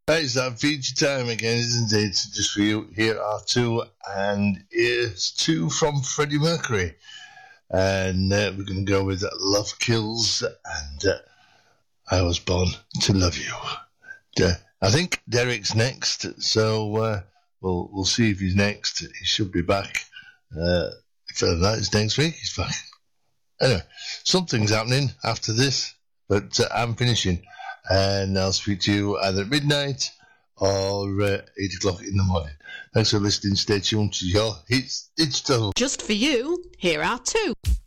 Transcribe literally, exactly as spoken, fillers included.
Right, it's that feature time again, isn't it? Just for you. Here are two, and here's two from Freddie Mercury. And uh, we're going to go with Love Kills and uh, I Was Born to Love You. Uh, I think Derek's next, so uh, we'll we'll see if he's next. He should be back. Uh, if that is next week, he's back. Anyway, something's happening after this, but uh, I'm finishing. And I'll speak to you either at midnight or uh, eight o'clock in the morning. Thanks for listening. Stay tuned to your Hits Digital. Just for you, here are two.